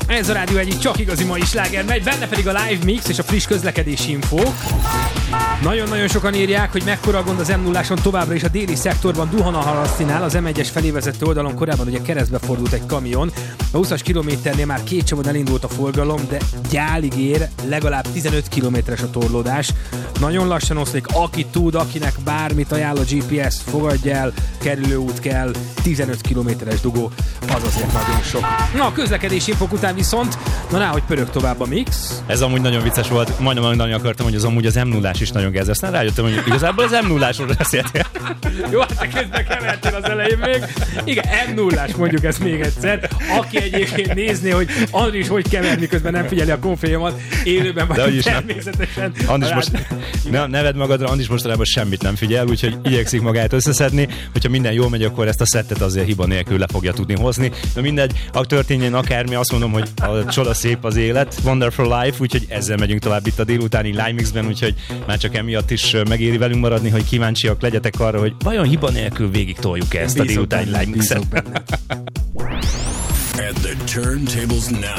Ez a Rádió egyik csak igazi mai sláger megy, benne pedig a live mix és a friss közlekedési infók. Nagyon-nagyon sokan írják, hogy mekkora gond az M0-áson továbbra is a déli szektorban Duhana-Harasztinál, az M1-es felé vezető oldalon korábban ugye keresztbe fordult egy kamion. A 20-as kilométernél már 2 csomóban elindult a forgalom, de gyálig ér, legalább 15 kilométeres a torlódás. Nagyon lassan oszlik, aki tud, akinek bármit ajánl a GPS, fogadj el, kerülőút kell, 15 kilométeres dugó, az azért nagyon sok. Na, a közlekedési infók után viszont, hogy pörög tovább a mix. Ez amúgy nagyon vicces volt, majdnem mondani akartam, hogy az amúgy az M0-ás is nagyon gáz, aztán rájöttem, hogy igazából az M0-ásról beszéltél. Jó, hát te közben kevertél az elején még. Igen, M0-ás mondjuk ezt még egyszer. Aki egyébként nézné, hogy Andris hogy kever, miközben nem figyeli a konféjomat, élőben vagy természetesen. Andris most, ne vedd magadra, Andris mostanában semmit nem figyel, úgyhogy igyekszik magát összeszedni. Hogyha minden jól megy, akkor ezt a szettet azért hiba nélkül le fogja tudni hozni. De mindegy, történjen akármi, azt mondom, hogy a csoda szép az élet, wonderful life, úgyhogy ezzel megyünk tovább itt a délutáni Live Mixben, úgyhogy már csak emiatt is megéri velünk maradni, hogy kíváncsiak legyetek arra, hogy vajon hiba nélkül végig toljuk ezt a délutáni Live Mixet. At the turntables now.